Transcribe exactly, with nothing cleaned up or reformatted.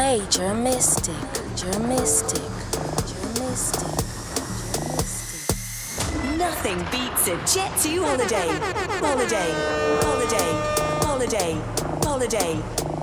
play Germistic, Germistic, Germistic, Germistic. Nothing beats a Jet two holiday. Holiday, holiday, holiday, holiday.